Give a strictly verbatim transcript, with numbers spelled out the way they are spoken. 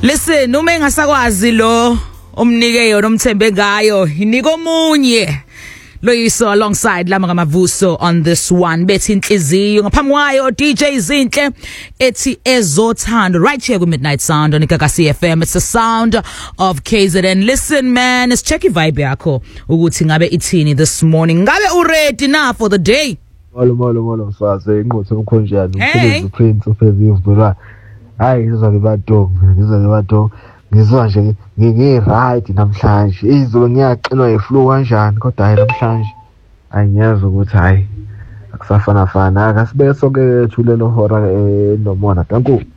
Listen, uma engasakwazi lo omnike yona omthembe ngayo, inika omunye. Loyiso alongside lama ngamavuso on this one. Bethi inhliziyo ngaphambi kwayo D J Zinhle ethi ezothando right here ku Midnight Sound on Ikakasi F M. It's the sound of K Z N. Listen man, it's check vibe yakho ukuthi ngabe ithini this morning. Ngabe u ready na for the day? Molo molo molo mfazi inqotho umkhonjana umsebenzi prince ofezive bra. Hayi ngizwa ngebatongo ngizwa ngebatongo ngizwa nje ngi right namhlanje izolo ngiyaxinwa yiflu kanjani kodwa hayi namhlanje angiyazi ukuthi hayi akusafana fana akasibeke sonke thulelo hora enomona danku.